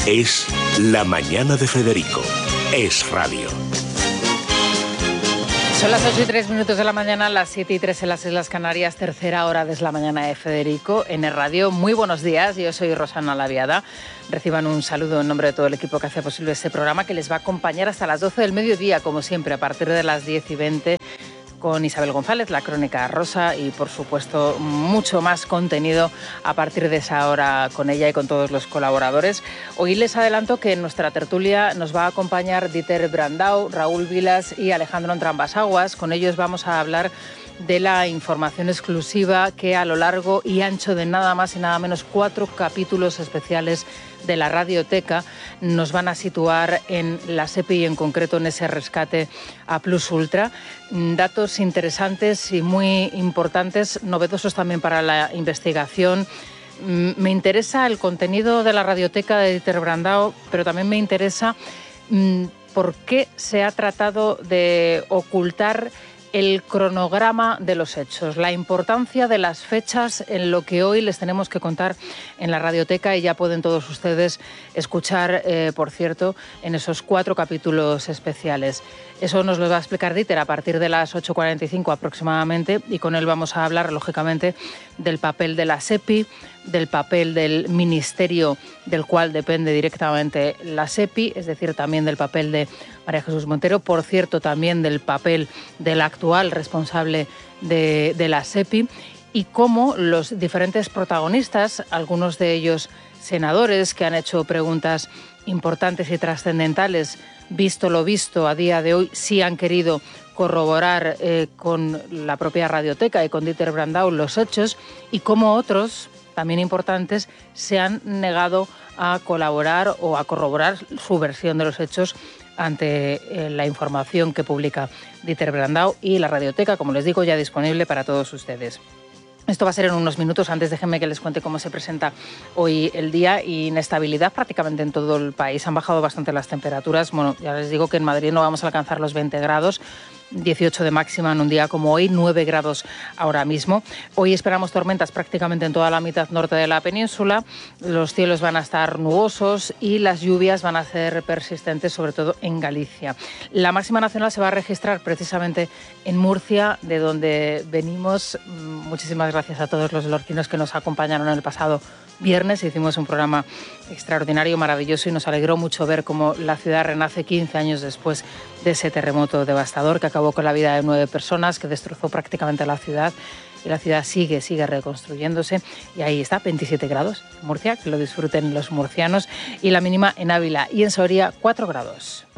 Es La Mañana de Federico. Es radio. Son las 8:03 de la mañana, las 7:03 en las Islas Canarias, tercera hora de La Mañana de Federico en el radio. Muy buenos días, yo soy Rosana Laviada. Reciban un saludo en nombre de todo el equipo que hace posible este programa, que les va a acompañar hasta las 12 del mediodía, como siempre, a partir de las 10:20. Con Isabel González, la Crónica Rosa, y por supuesto mucho más contenido a partir de esa hora con ella y con todos los colaboradores. Hoy les adelanto que en nuestra tertulia nos va a acompañar Dieter Brandau, Raúl Vilas y Alejandro Entrambas-Aguas. Con ellos vamos a hablar de la información exclusiva que a lo largo y ancho de nada más y nada menos 4 capítulos especiales de la Radioteca nos van a situar en la SEPI y en concreto en ese rescate a Plus Ultra. Datos interesantes y muy importantes, novedosos también para la investigación. Me interesa el contenido de la Radioteca de Dieter Brandau, pero también me interesa por qué se ha tratado de ocultar el cronograma de los hechos, la importancia de las fechas en lo que hoy les tenemos que contar en la Radioteca, y ya pueden todos ustedes escuchar, por cierto, en esos 4 capítulos especiales. Eso nos lo va a explicar Dieter a partir de las 8:45 aproximadamente, y con él vamos a hablar, lógicamente, del papel de la SEPI, del papel del ministerio del cual depende directamente la SEPI, es decir, también del papel de María Jesús Montero, por cierto, también del papel del actual responsable de la SEPI, y cómo los diferentes protagonistas, algunos de ellos senadores que han hecho preguntas importantes y trascendentales, visto lo visto a día de hoy, sí han querido corroborar con la propia Radioteca y con Dieter Brandau los hechos, y cómo otros, también importantes, se han negado a colaborar o a corroborar su versión de los hechos ante la información que publica Dieter Brandau y la Radioteca, como les digo, ya disponible para todos ustedes. Esto va a ser en unos minutos. Antes déjenme que les cuente cómo se presenta hoy el día. Inestabilidad prácticamente en todo el país. Han bajado bastante las temperaturas. Bueno, ya les digo que en Madrid no vamos a alcanzar los 20 grados. 18 de máxima en un día como hoy, 9 grados ahora mismo. Hoy esperamos tormentas prácticamente en toda la mitad norte de la península. Los cielos van a estar nubosos y las lluvias van a ser persistentes, sobre todo en Galicia. La máxima nacional se va a registrar precisamente en Murcia, de donde venimos. Muchísimas gracias a todos los lorquinos que nos acompañaron el pasado viernes. Hicimos un programa extraordinario, maravilloso, y nos alegró mucho ver cómo la ciudad renace 15 años después de ese terremoto devastador que acabó con la vida de 9 personas, que destrozó prácticamente la ciudad. Y la ciudad sigue reconstruyéndose. Y ahí está, 27 grados en Murcia, que lo disfruten los murcianos. Y la mínima en Ávila y en Soria, 4 grados.